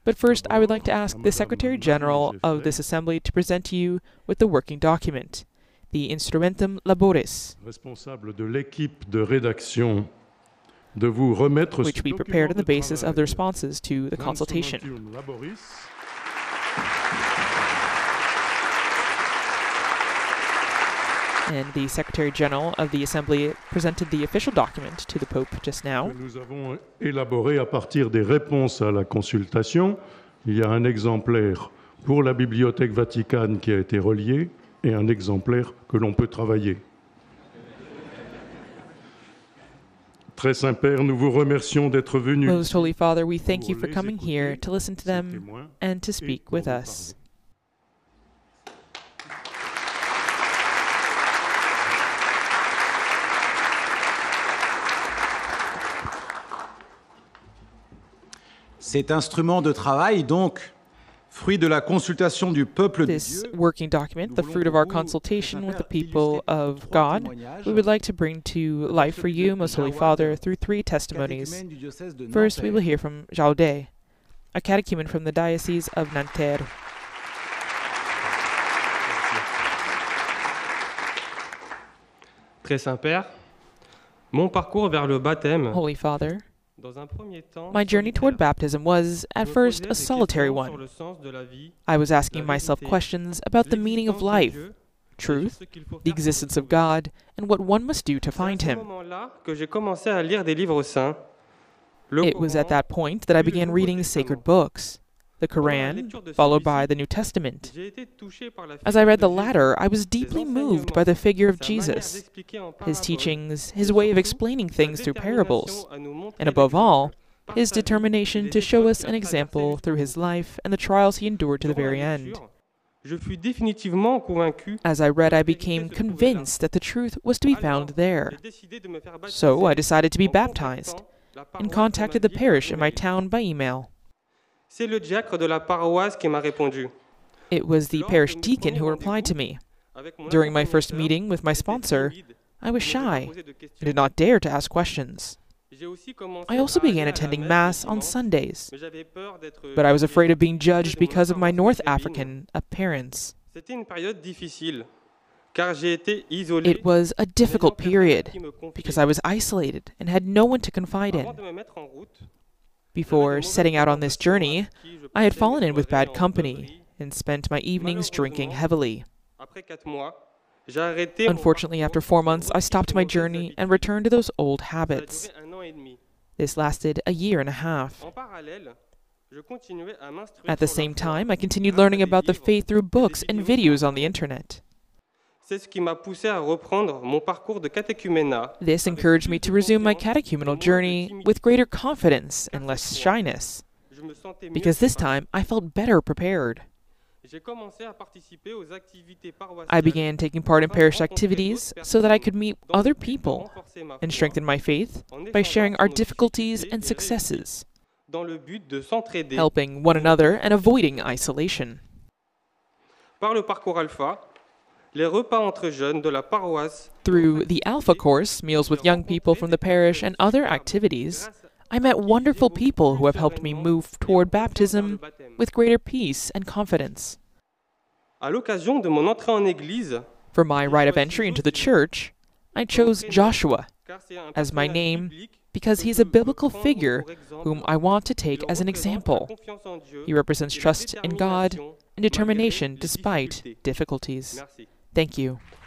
But first, I would like to ask the Secretary General of this Assembly to present to you with the working document, the Instrumentum Laboris, responsable de l'équipe de rédaction de vous remettre which we prepared on the basis of the responses to the consultation. And the Secretary General of the Assembly presented the official document to the Pope just now. Nous avons élaboré à partir des réponses à la consultation. Il y a un exemplaire pour la Bibliothèque Vaticane qui a été relié et un exemplaire que l'on peut travailler. Très Saint-Père, nous vous remercions d'être venus. Most Holy Father, we thank you for coming here to listen to them and to speak with us. Cet instrument de travail, donc, fruit de la consultation du peuple de This Dieu, working document, the fruit of our consultation with the people of God, we would like to bring to life for you, Most Holy Father, through 3 testimonies. catéchumène du diocèse de First, we will Nanterre. hear from Jaudet, a catechumen from the Diocese of Nanterre. Très Saint-Père, mon parcours vers le baptême, Holy Father, dans un premier temps, my journey toward solitaire, baptism was, at je me first, posais a des solitary questions sur one. le sens de la vie, I was asking la myself vérité, questions about the meaning of l'existence de life, Dieu, et truth, sur ce qu'il faut the faire pour existence le of trouver. God, and what one must do to C'est à find ce Him. moment-là que j'ai commencé à lire des livres saints. Le It was at Coran, that point that I puis le began Nouveau reading Testament. sacred books, the Pendant la Quran, lecture de followed celui-ci, by the New Testament. j'ai été touché par la As I read the figure de latter, I was Jésus, deeply ses moved by the enseignements, figure of sa manière Jesus, d'expliquer en his paraboles, teachings, et his way of surtout, explaining sa things through parables, détermination à nous montrer and above all, l'exemple par his sa vie et determination les to show épreuves us qu'il an a example traversées through his jusqu'au bout. life and the trials he endured to the Durant la very end. lecture, je fus définitivement convaincu. As I read, I que la vérité became se trouvait là. convinced that the truth was to be Alors, found there. j'ai décidé de me faire baptiser So I decided to be en baptized contactant la and paroisse de contacted ma the ville parish par in my email. town by email. C'est le diacre de la paroisse qui m'a répondu. It was the Lors parish de mes deacon who premiers replied to rendez-vous me. avec mon During my first accompagnateur, meeting with my j'étais sponsor, timide, I was je n'osais pas shy poser de and questions. did not dare to ask questions. J'ai aussi commencé I also à aller began à la attending messe Mass le on dimanche, Sundays, mais j'avais peur d'être but I was jugé afraid of being à cause judged de mon because of my apparence North maghrébine. African appearance. C'était une période difficile, car j'ai été isolé It was a difficult n'ayant personne à period qui me confier. because I was isolated and had no one to confide Avant in. de me mettre en route, Before setting out on this journey, I had fallen in with bad company and spent my evenings drinking heavily. après 4 mois, j'ai arrêté mon Unfortunately, after parcours 4 pour months, I stopped my retrouver mes journey mauvaises and habitudes. returned to those old Ça a habits. duré 1 an et demi. This lasted a year and a half. En parallèle, je continuais à m'instruire At the sur la same foi time, I continued grâce à learning des about the livres faith through et des books and vidéos videos on the sur internet. C'est ce qui m'a poussé à reprendre mon parcours de catéchuménat. This avec encouraged plus me de to resume my confiance et catechumenal moins de journey timidité. with greater confidence and less shyness, Je me sentais mieux because this préparé. time I felt better prepared. J'ai commencé à participer aux activités I paroissiales began taking part in afin de parish rencontrer activities d'autres so that I personnes could meet dans le other but de people renforcer ma and foi, strengthen my faith en by échangeant sharing sur our nos difficulties difficultés and et réussites, successes, dans le but de s'entraider. helping one another and avoiding isolation. Par le parcours alpha, les repas entre jeunes de la paroisse, Through the Alpha course, meals with young people from the parish, and other activities, I met wonderful people who have helped me move toward baptism with greater peace and confidence. à l'occasion de mon entrée en église, For my rite of entry into the church, I chose Joshua car c'est un as my personnage name biblique because que he's je a veux biblical prendre figure pour exemple. whom I want to take Il as an représente la example. confiance en Dieu He represents et la trust in God détermination and determination malgré les despite difficultés. difficulties. Merci. Thank you.